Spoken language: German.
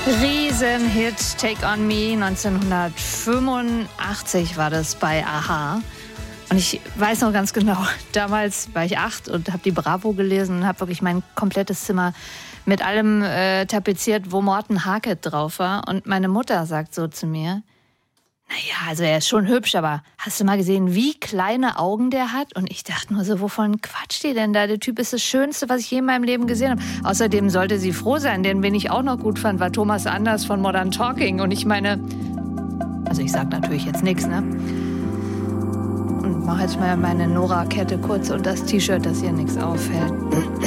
Riesenhit, Take on Me, 1985 war das bei a-ha. Und ich weiß noch ganz genau, damals war ich 8 und habe die Bravo gelesen und habe wirklich mein komplettes Zimmer mit allem tapeziert, wo Morten Harket drauf war. Und meine Mutter sagt so zu mir, naja, also er ist schon hübsch, aber hast du mal gesehen, wie kleine Augen der hat? Und ich dachte nur so, wovon quatscht die denn da? Der Typ ist das Schönste, was ich je in meinem Leben gesehen habe. Außerdem sollte sie froh sein, denn wen ich auch noch gut fand, war Thomas Anders von Modern Talking. Und ich meine, also ich sag natürlich jetzt nichts, ne? Und mache jetzt mal meine Nora-Kette kurz und das T-Shirt, dass hier nichts auffällt.